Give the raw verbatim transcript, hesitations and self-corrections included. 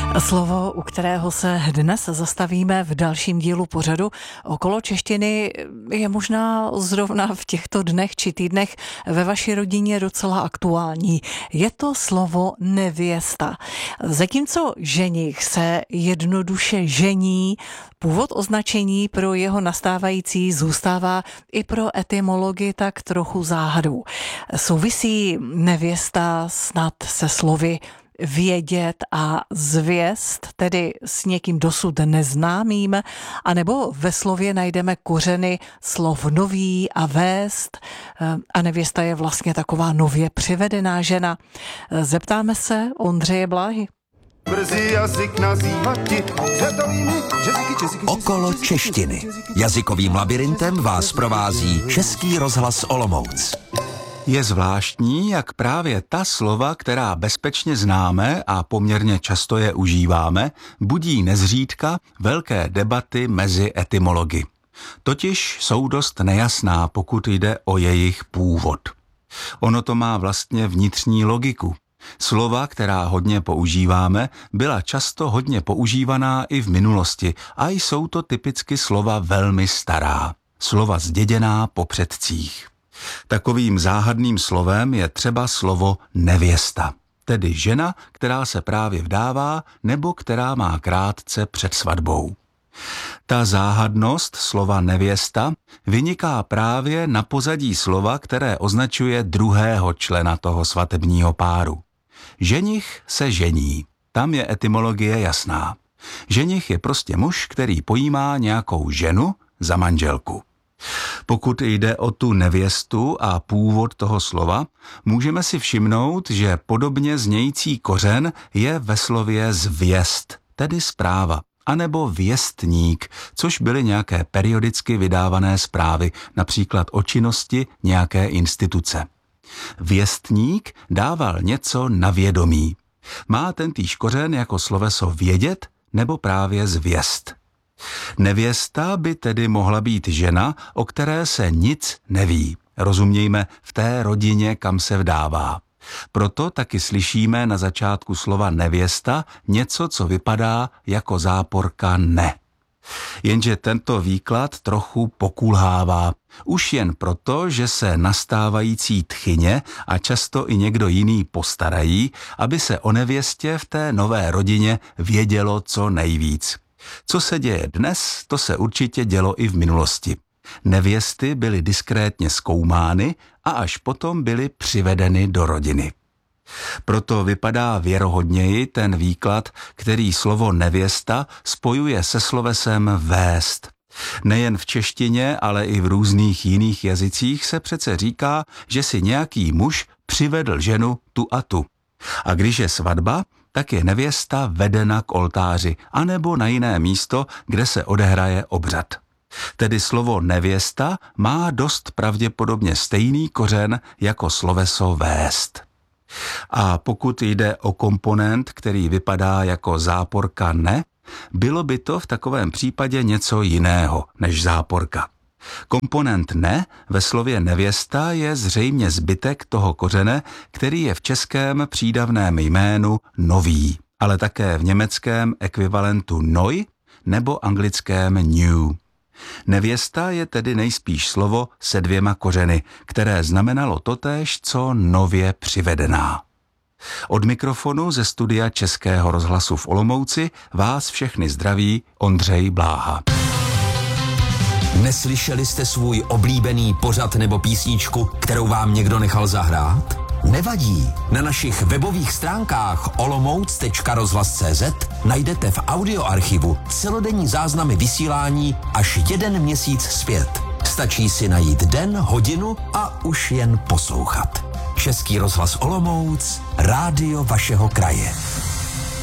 Slovo, u kterého se dnes zastavíme v dalším dílu pořadu Okolo češtiny, je možná zrovna v těchto dnech či týdnech ve vaší rodině docela aktuální. Je to slovo nevěsta. Zatímco ženich se jednoduše žení, původ označení pro jeho nastávající zůstává i pro etymologii tak trochu záhadou. Souvisí nevěsta snad se slovy vědět a zvěst, tedy s někým dosud neznámým, anebo ve slově najdeme kořeny slov nový a vést a nevěsta je vlastně taková nově přivedená žena. Zeptáme se Ondřeje Bláhy. Okolo češtiny. Jazykovým labirintem vás provází Český rozhlas Olomouc. Je zvláštní, jak právě ta slova, která bezpečně známe a poměrně často je užíváme, budí nezřídka velké debaty mezi etymology. Totiž jsou dost nejasná, pokud jde o jejich původ. Ono to má vlastně vnitřní logiku. Slova, která hodně používáme, byla často hodně používaná i v minulosti a jsou to typicky slova velmi stará. Slova zděděná po předcích. Takovým záhadným slovem je třeba slovo nevěsta, tedy žena, která se právě vdává nebo která má krátce před svatbou. Ta záhadnost slova nevěsta vyniká právě na pozadí slova, které označuje druhého člena toho svatebního páru. Ženich se žení, tam je etymologie jasná. Ženich je prostě muž, který pojímá nějakou ženu za manželku. Pokud jde o tu nevěstu a původ toho slova, můžeme si všimnout, že podobně znějící kořen je ve slově zvěst, tedy zpráva, anebo věstník, což byly nějaké periodicky vydávané zprávy, například o činnosti nějaké instituce. Věstník dával něco na vědomí. Má tentýž kořen jako sloveso vědět nebo právě zvěst. Nevěsta by tedy mohla být žena, o které se nic neví. Rozumějme, v té rodině, kam se vdává. Proto taky slyšíme na začátku slova nevěsta něco, co vypadá jako záporka ne. Jenže tento výklad trochu pokulhává. Už jen proto, že se nastávající tchyně a často i někdo jiný postarají, aby se o nevěstě v té nové rodině vědělo co nejvíc. Co se děje dnes, to se určitě dělo i v minulosti. Nevěsty byly diskrétně zkoumány a až potom byly přivedeny do rodiny. Proto vypadá věrohodněji ten výklad, který slovo nevěsta spojuje se slovesem vést. Nejen v češtině, ale i v různých jiných jazycích se přece říká, že si nějaký muž přivedl ženu tu a tu. A když je svatba, tak je nevěsta vedena k oltáři anebo na jiné místo, kde se odehraje obřad. Tedy slovo nevěsta má dost pravděpodobně stejný kořen jako sloveso vést. A pokud jde o komponent, který vypadá jako záporka ne, bylo by to v takovém případě něco jiného než záporka. Komponent ne ve slově nevěsta je zřejmě zbytek toho kořene, který je v českém přídavném jménu nový, ale také v německém ekvivalentu neu nebo anglickém new. Nevěsta je tedy nejspíš slovo se dvěma kořeny, které znamenalo totéž, co nově přivedená. Od mikrofonu ze studia Českého rozhlasu v Olomouci vás všechny zdraví Ondřej Bláha. Neslyšeli jste svůj oblíbený pořad nebo písničku, kterou vám někdo nechal zahrát? Nevadí. Na našich webových stránkách olomouc tečka rozhlas tečka cé zet najdete v audioarchivu celodenní záznamy vysílání až jeden měsíc zpět. Stačí si najít den, hodinu a už jen poslouchat. Český rozhlas Olomouc, rádio vašeho kraje.